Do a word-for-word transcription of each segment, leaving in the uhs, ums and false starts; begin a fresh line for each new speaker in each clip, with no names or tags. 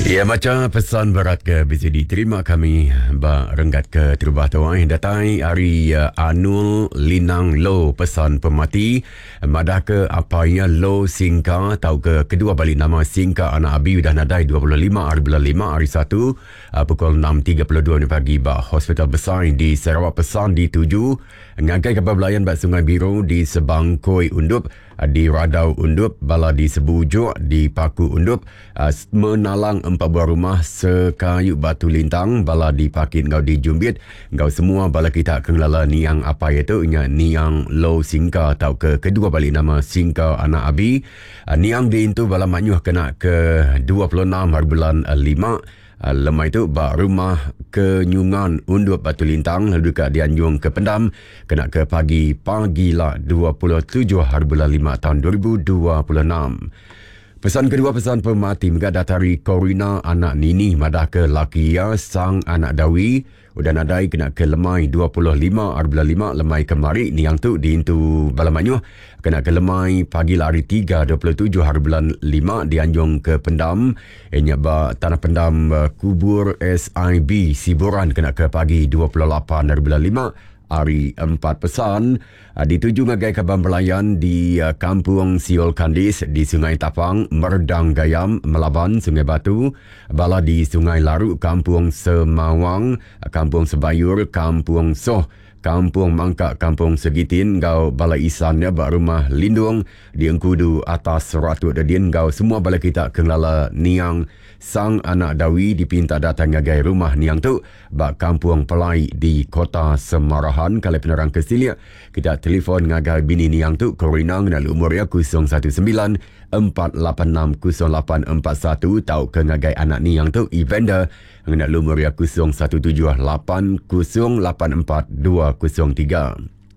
Ya, macam pesan berat ke bisa diterima kami ba renggat ke terubah tuai datai hari uh, Anul Linang Lo pesan pemati madah ke apa ya Lo Singka tahu ke kedua balik nama Singka anak abi dah nadai dua puluh lima hari bulan lima hari satu uh, pukul enam tiga puluh dua pagi ba hospital besar di Sarawak pesan dituju ngagai kapal belayan ba Sungai Biru di Sebangkoi Undup di Radau Undup bala di Sebujuk di Paku Undup uh, menalang empat buah rumah sekayu Batu Lintang bala di Pakit ngau di Jumbit ngau semua bala kita kenglala niang apa itu nya niang Lo Singka tau ke kedua balik nama Singka anak abi uh, niang di itu bala maknyuh kena ke dua puluh enam hari bulan uh, lima Uh, lemah itu bak rumah Kenyungan Undup Batu Lintang lalu ke Dianjung ke Pendam kena ke pagi pagi lah dua puluh tujuh hari bulan lima tahun dua ribu dua puluh enam. Pesan kedua pesan pemati mengadat dari Corina anak Nini madah ke Lakia sang anak Dawi udah nadai kena ke lemai dua puluh lima hari bulan lima lemai kemari ni yang tu di intu Balamanyuh kena ke lemai pagi hari tiga dua puluh tujuh hari bulan lima dianjung ke Pendam enya ba tanah Pendam uh, kubur S I B Siburan kena ke pagi dua puluh lapan hari bulan lima hari empat pesan uh, dituju ngagai kaban belayan di uh, Kampung Siol Kandis di Sungai Tapang, Merdang Gayam, Melaban, Sungai Batu, bala di Sungai Laru, Kampung Semawang, uh, Kampung Sebayur, Kampung Soh, Kampung Mangkak, Kampung Segitin, gau bala isannya bak rumah Lindung di Engkudu atas Ratu Dadin, gau semua bala kita kenglala niang sang anak Dawi dipinta datang ngagai rumah niang tu bak Kampung Pelai di Kota Semarahan. Kalau penerang kesilia kita telefon ngagai bini niang tu Corina ngena umur ya kosong satu sembilan empat lapan enam kosong lapan empat satu tau ke ngagai anak niang tu Evander ngena umur ya kosong satu tujuh lapan kosong lapan empat dua kosong tiga.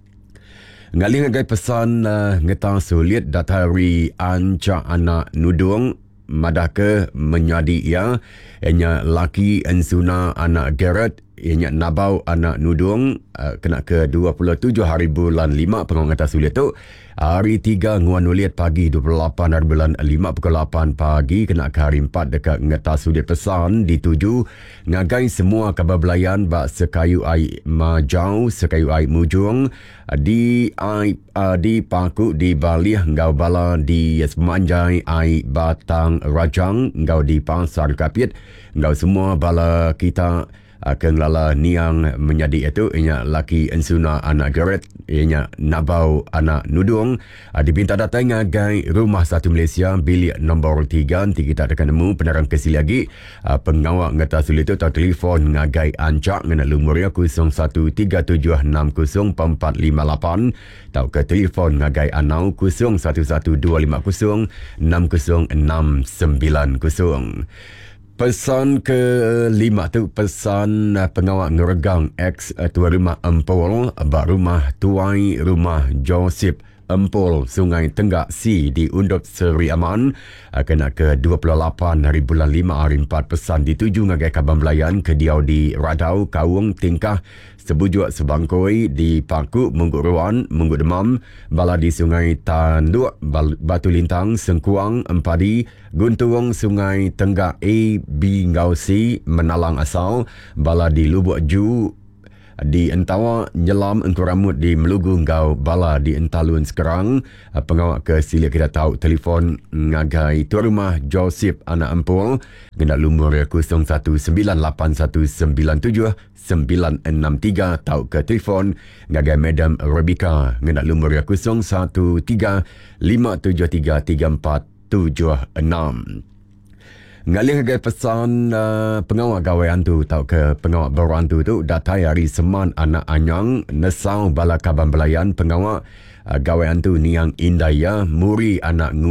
Ngali ngagai pesan uh, ngeta sulit datari anca anak nudung madah ke menyadi ia ianya laki ensuna anak Garrett ianya nabau anak nudung uh, kena ke dua puluh tujuh hari bulan lima pengawang kata sulit tu hari tiga nguan uliat pagi dua puluh lapan hari bulan lima pukul lapan pagi kena ke hari empat dekat ngata sulit pesan dituju ngagai semua kabar belayan bak sekayu ai majau sekayu ai mujung di ai uh, di Paku di Bali ngau bala di Semanjai ai Batang Rajang ngau di Pasar Kapit ngau semua bala kita akan lala niang menjadi itu ianya laki ensuna anak Garrett ianya nabau anak nudung uh, dipinta datang ngagai rumah satu Malaysia bilik nombor tiga nanti kita akan nemu penerang kesili lagi uh, pengawak ngata sulit itu atau telefon ngagai ancak ngena lumurnya kosong satu tiga tujuh enam kosong empat lima lapan atau ke telefon ngagai anau kosong satu satu dua lima kosong enam kosong enam sembilan kosong. Pesan kelima tu pesan uh, pengawak ngeregang ex uh, tuan rumah Empol bak rumah tuai rumah Joseph Empol Sungai Tenggak C di Undup Seri Aman uh, kena ke dua puluh lapan hari bulan lima hari empat pesan dituju ngagai kaban belayan ke diau di Radau Kaung Tingkah Sebujuk Sebangkoi di Paku Mungguk Ruan Mungguk Demam bala di Sungai Tanduk Batu Lintang Sengkuang Empadi Gunturong Sungai Tenggak A B Ngau C Menalang Asal bala di Lubuk Ju di Entawa Nyelam Engku Ramut di Melugu Ngau bala di Entalun Sekerang pengawak ke sila kita tahu telefon ngagai tuan rumah Joseph anak Empol ngena lumur kosong satu sembilan lapan satu sembilan tujuh sembilan enam tiga tahu ke telefon ngagai Madam Rebecca ngena lumur kosong satu tiga lima tujuh tiga tiga empat tujuh enam. Ngalih ngagai pesan uh, pengawak gawean tu tahu ke pengawak berantu tu datai hari Seman anak Anyang Nesau bala kaban belayan pengawak uh, gawean tu niang Indaya muri anak